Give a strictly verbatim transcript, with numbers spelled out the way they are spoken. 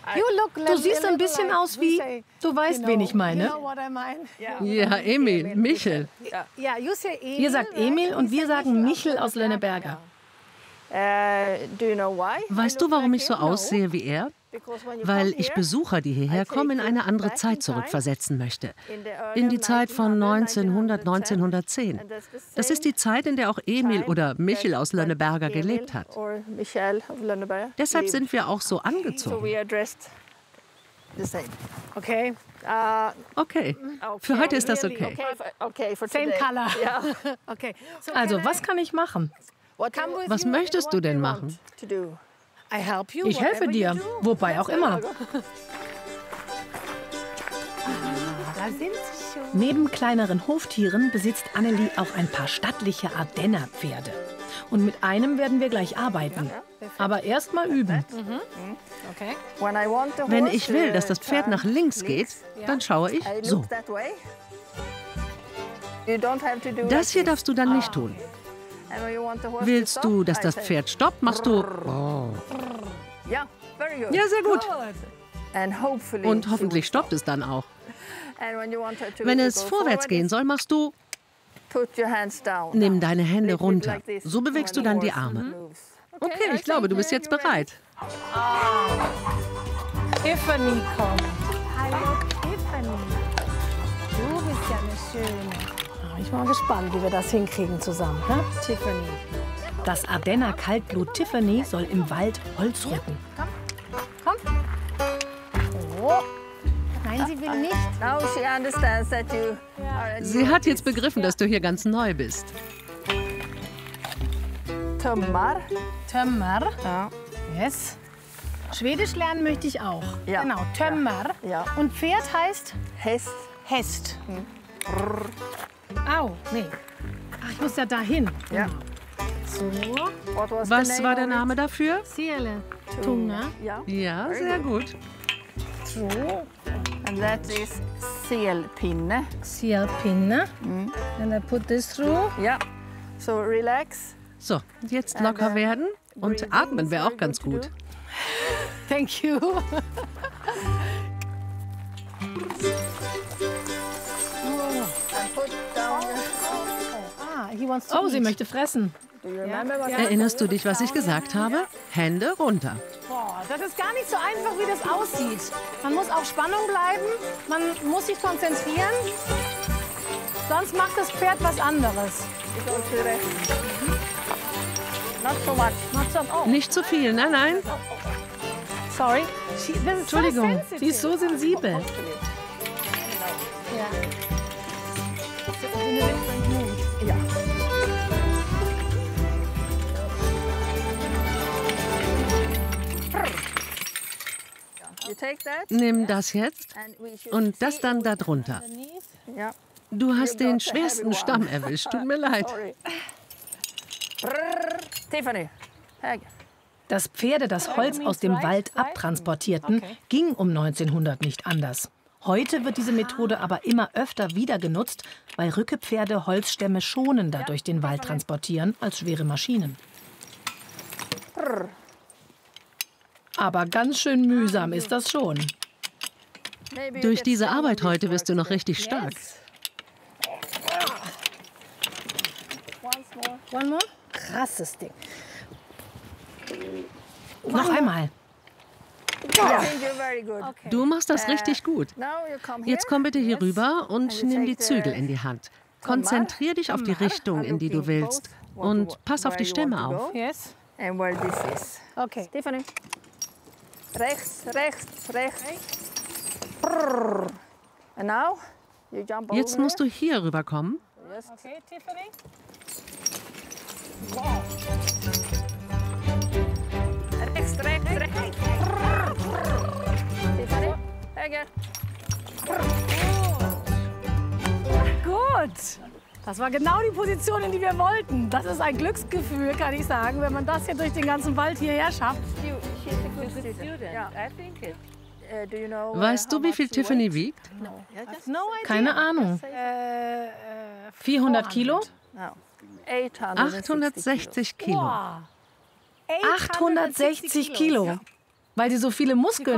Du siehst ein bisschen aus wie, du weißt, wen ich meine. Ja, Emil, Michel. Ihr sagt Emil und wir sagen Michel aus Lönneberger. Weißt du, warum ich so aussehe wie er? Weil ich Besucher, die hierher kommen, in eine andere Zeit zurückversetzen möchte. In die Zeit von neunzehnhundert, neunzehnhundertzehn. Das ist die Zeit, in der auch Emil oder Michel aus Lönneberger gelebt hat. Deshalb sind wir auch so angezogen. Okay. Okay, für heute ist das okay. Same color. Okay. Also, was kann ich machen? Was möchtest du denn machen? Ich helfe dir, wobei auch immer. Neben kleineren Hoftieren besitzt Annelie auch ein paar stattliche Ardenner-Pferde. Und mit einem werden wir gleich arbeiten. Aber erst mal üben. Wenn ich will, dass das Pferd nach links geht, dann schaue ich so. Das hier darfst du dann nicht tun. Willst du, dass das Pferd stoppt, machst du... Oh. Ja, sehr gut. Und hoffentlich stoppt es dann auch. Wenn es vorwärts gehen soll, machst du... Nimm deine Hände runter. So bewegst du dann die Arme. Okay, ich glaube, du bist jetzt bereit. Tiffany kommt. Hallo, Tiffany. Du bist ja eine schöne. Ich bin mal gespannt, wie wir das hinkriegen zusammen, hä? Tiffany. Das Ardenner Kaltblut Tiffany soll im Wald Holz rücken. Komm, komm. Oh. Nein, sie will nicht. Sie hat jetzt begriffen, dass du hier ganz neu bist. Tömmar. Tömmar. Ja. Yes. Schwedisch lernen möchte ich auch. Ja. Genau, Tömmar. Ja. Und Pferd heißt? Hest. Hest. Hm. Au, nee. Ach, ich muss ja dahin. Ja. So. Was war der Name dafür? Siele. Tunga. Ja, sehr gut. So. And that is selpinne. Selpinne. Mm. And I put this through. Ja. So relax. So, jetzt locker werden und atmen wäre auch ganz gut. Thank you. Oh, sie möchte fressen. Erinnerst du dich, was ich gesagt habe? Hände runter. Boah, das ist gar nicht so einfach, wie das aussieht. Man muss auf Spannung bleiben, man muss sich konzentrieren. Sonst macht das Pferd was anderes. Nicht zu viel, nein, nein. Sorry. Entschuldigung, sie ist so sensibel. Ja. Ja. Nimm das jetzt und das dann da drunter. Du hast den schwersten Stamm erwischt, tut mir leid. Dass Pferde das Holz aus dem Wald abtransportierten, ging um neunzehnhundert nicht anders. Heute wird diese Methode aber immer öfter wieder genutzt, weil Rückepferde Holzstämme schonender durch den Wald transportieren als schwere Maschinen. Aber ganz schön mühsam ist das schon. Durch diese Arbeit heute wirst du noch richtig stark. One more? Krasses Ding. Noch einmal. Du machst das richtig gut. Jetzt komm bitte hier rüber und nimm die Zügel in die Hand. Konzentrier dich auf die Richtung, in die du willst. Und pass auf die Stämme auf. Yes. Okay. Tiffany. Rechts, rechts, rechts. And now you jump over. Jetzt musst du hier rüberkommen. Okay, Tiffany. Rechts, rechts, rechts. Tiffany. Gut. Das war genau die Position, in die wir wollten. Das ist ein Glücksgefühl, kann ich sagen, wenn man das hier durch den ganzen Wald hierher schafft. Weißt du, wie viel Tiffany wiegt? Keine Ahnung. vierhundert Kilo? achthundertsechzig Kilo. achthundertsechzig Kilo. Weil sie so viele Muskeln